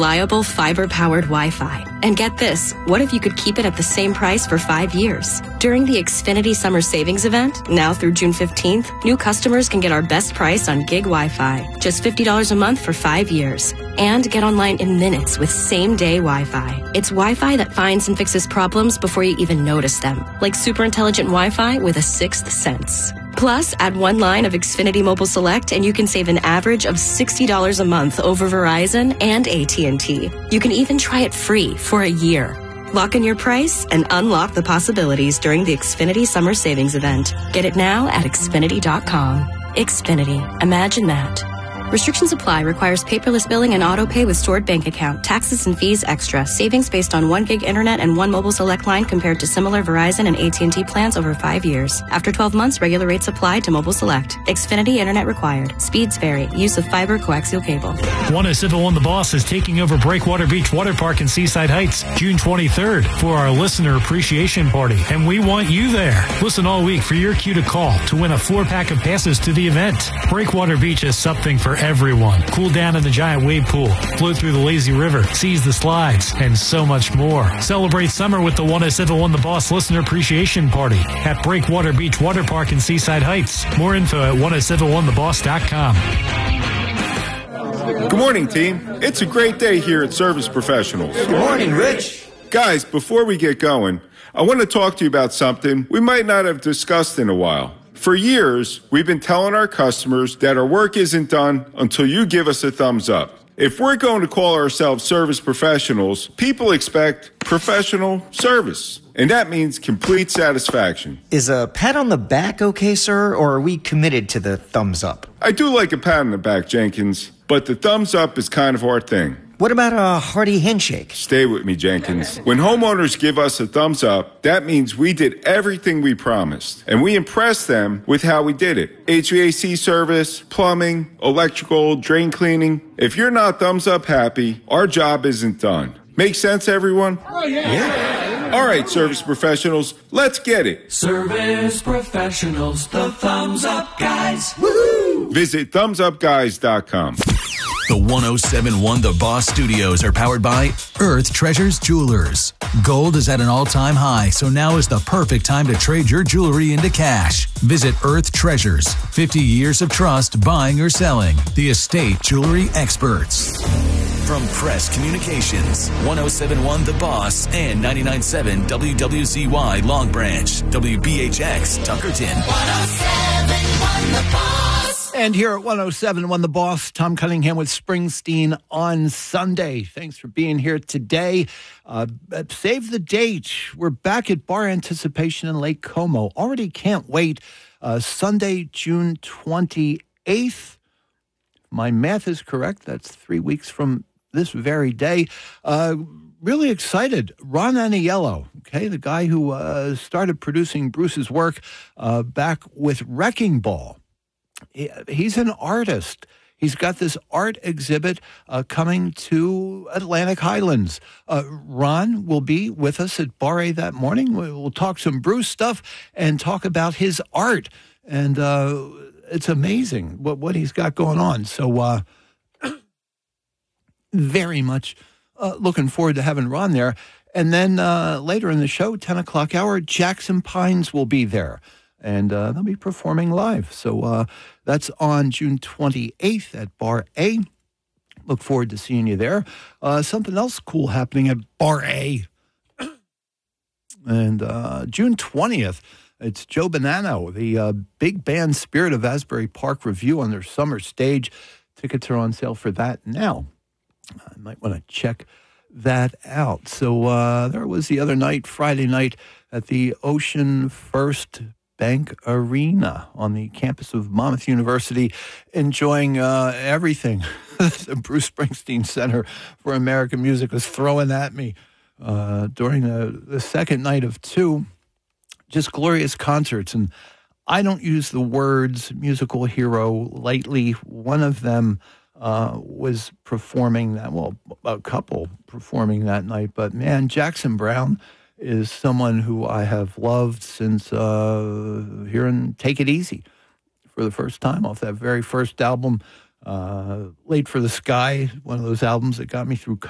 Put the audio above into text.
reliable fiber-powered Wi-Fi. And get this, what if you could keep it at the same price for 5 years? During the Xfinity Summer Savings Event, now through June 15th, new customers can get our best price on gig Wi-Fi, just $50 a month for 5 years. And get online in minutes with same-day Wi-Fi. It's Wi-Fi that finds and fixes problems before you even notice them, like super intelligent Wi-Fi with a sixth sense. Plus, add one line of Xfinity Mobile Select and you can save an average of $60 a month over Verizon and AT&T. You can even try it free for a year. Lock in your price and unlock the possibilities during the Xfinity Summer Savings Event. Get it now at Xfinity.com. Xfinity. Imagine that. Restrictions apply. Requires paperless billing and auto pay with stored bank account. Taxes and fees extra. Savings based on 1 gig internet and 1 mobile select line compared to similar Verizon and AT&T plans over 5 years. After 12 months, regular rates apply to mobile select. Xfinity internet required. Speeds vary. Use of fiber coaxial cable. 107.1 The Boss is taking over Breakwater Beach Water Park in Seaside Heights June 23rd for our listener appreciation party. And we want you there. Listen all week for your cue to call to win a 4-pack of passes to the event. Breakwater Beach is something for everyone. Cool down in the giant wave pool, float through the lazy river, seize the slides, and so much more. Celebrate summer with the 107.1 The Boss Listener Appreciation Party at Breakwater Beach Water Park in Seaside Heights. More info at 107.1theboss.com. Good morning, team. It's a great day here at Service Professionals. Good morning, Rich. Guys, before we get going, I want to talk to you about something we might not have discussed in a while. For years, we've been telling our customers that our work isn't done until you give us a thumbs up. If we're going to call ourselves service professionals, people expect professional service, and that means complete satisfaction. Is a pat on the back okay, sir, or are we committed to the thumbs up? I do like a pat on the back, Jenkins, but the thumbs up is kind of our thing. What about a hearty handshake? Stay with me, Jenkins. When homeowners give us a thumbs up, that means we did everything we promised. And we impressed them with how we did it. HVAC service, plumbing, electrical, drain cleaning. If you're not thumbs up happy, our job isn't done. Make sense, everyone? Oh, yeah. All right, service professionals, let's get it. Service professionals, the thumbs up guys. Woo! Visit thumbsupguys.com. The 107.1 The Boss Studios are powered by Earth Treasures Jewelers. Gold is at an all-time high, so now is the perfect time to trade your jewelry into cash. Visit Earth Treasures. 50 years of trust buying or selling. The estate jewelry experts. From Press Communications, 107.1 The Boss and 99.7 WWZY Long Branch, WBHX Tuckerton. 107.1 The Boss. And here at 107.1 The Boss, Tom Cunningham with Springsteen on Sunday. Thanks for being here today. Save the date. We're back at Bar Anticipation in Lake Como. Already can't wait. Sunday, June 28th. My math is correct. That's 3 weeks from this very day. Really excited. Ron Aniello, okay, the guy who started producing Bruce's work back with Wrecking Ball. He's an artist. He's got this art exhibit coming to Atlantic Highlands. Ron will be with us at Bar A that morning. We'll talk some Bruce stuff and talk about his art. And it's amazing what he's got going on. So very much looking forward to having Ron there. And then later in the show, 10 o'clock hour, Jackson Pines will be there. And they'll be performing live. So that's on June 28th at Bar A. Look forward to seeing you there. Something else cool happening at Bar A. And June 20th, it's Joe Bonanno, the big band Spirit of Asbury Park Review on their summer stage. Tickets are on sale for that now. I might want to check that out. So there was the other night, Friday night, at the Ocean First Bank Arena on the campus of Monmouth University, enjoying everything the Bruce Springsteen Center for American Music was throwing at me during the second night of two. Just glorious concerts. And I don't use the words musical hero lightly. One of them was performing that, well, a couple performing that night. But man, Jackson Browne is someone who I have loved since hearing Take It Easy for the first time off that very first album, Late for the Sky, one of those albums that got me through